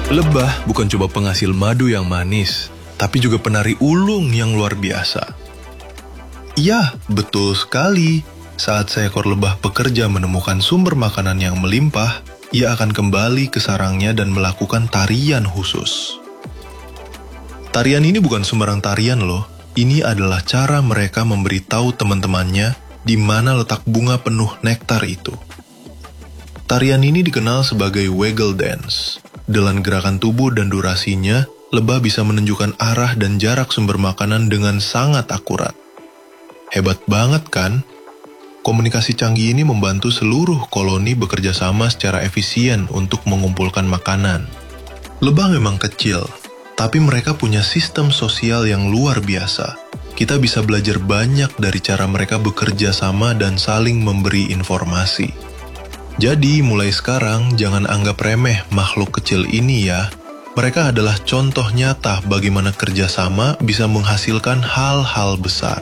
Lebah bukan cuma penghasil madu yang manis, tapi juga penari ulung yang luar biasa. Ya, betul sekali. Saat seekor lebah pekerja menemukan sumber makanan yang melimpah, ia akan kembali ke sarangnya dan melakukan tarian khusus. Tarian ini bukan sembarang tarian loh. Ini adalah cara mereka memberitahu teman-temannya di mana letak bunga penuh nektar itu. Tarian ini dikenal sebagai waggle dance. Dengan gerakan tubuh dan durasinya, lebah bisa menunjukkan arah dan jarak sumber makanan dengan sangat akurat. Hebat banget kan? Komunikasi canggih ini membantu seluruh koloni bekerja sama secara efisien untuk mengumpulkan makanan. Lebah memang kecil, tapi mereka punya sistem sosial yang luar biasa. Kita bisa belajar banyak dari cara mereka bekerja sama dan saling memberi informasi. Jadi, mulai sekarang jangan anggap remeh makhluk kecil ini ya. Mereka adalah contoh nyata bagaimana kerjasama bisa menghasilkan hal-hal besar.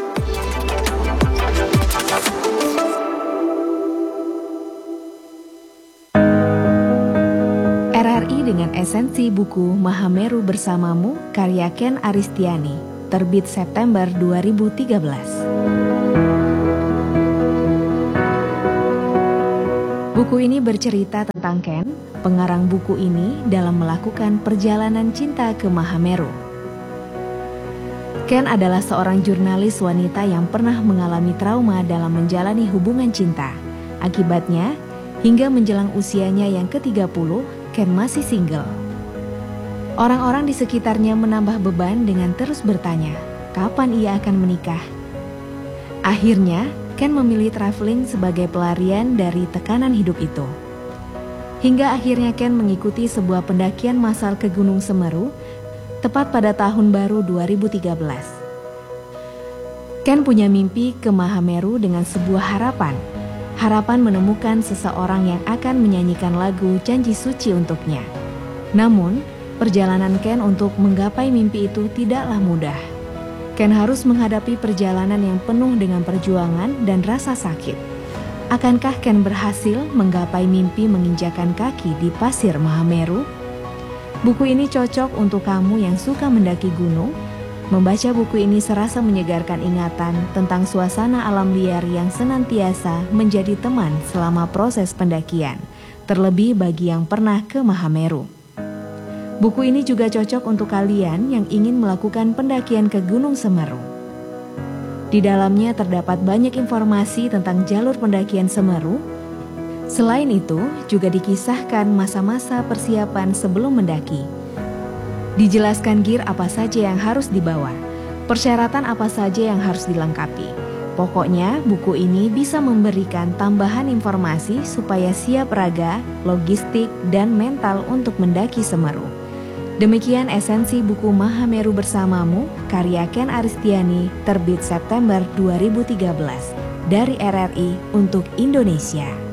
RRI dengan esensi buku Mahameru Bersamamu karya Ken Aristiani, terbit September 2013. Buku ini bercerita tentang Ken, pengarang buku ini, dalam melakukan perjalanan cinta ke Mahameru. Ken adalah seorang jurnalis wanita yang pernah mengalami trauma dalam menjalani hubungan cinta. Akibatnya, hingga menjelang usianya yang ke-30, Ken masih single. Orang-orang di sekitarnya menambah beban dengan terus bertanya, kapan ia akan menikah? Akhirnya, Ken memilih traveling sebagai pelarian dari tekanan hidup itu. Hingga akhirnya Ken mengikuti sebuah pendakian massal ke Gunung Semeru, tepat pada tahun baru 2013. Ken punya mimpi ke Mahameru dengan sebuah harapan. Harapan menemukan seseorang yang akan menyanyikan lagu janji suci untuknya. Namun, perjalanan Ken untuk menggapai mimpi itu tidaklah mudah. Ken harus menghadapi perjalanan yang penuh dengan perjuangan dan rasa sakit. Akankah Ken berhasil menggapai mimpi menginjakan kaki di pasir Mahameru? Buku ini cocok untuk kamu yang suka mendaki gunung. Membaca buku ini serasa menyegarkan ingatan tentang suasana alam liar yang senantiasa menjadi teman selama proses pendakian, terlebih bagi yang pernah ke Mahameru. Buku ini juga cocok untuk kalian yang ingin melakukan pendakian ke Gunung Semeru. Di dalamnya terdapat banyak informasi tentang jalur pendakian Semeru. Selain itu, juga dikisahkan masa-masa persiapan sebelum mendaki. Dijelaskan gear apa saja yang harus dibawa, persyaratan apa saja yang harus dilengkapi. Pokoknya, buku ini bisa memberikan tambahan informasi supaya siap raga, logistik, dan mental untuk mendaki Semeru. Demikian esensi buku Mahameru Bersamamu, karya Ken Aristiani, terbit September 2013, dari RRI untuk Indonesia.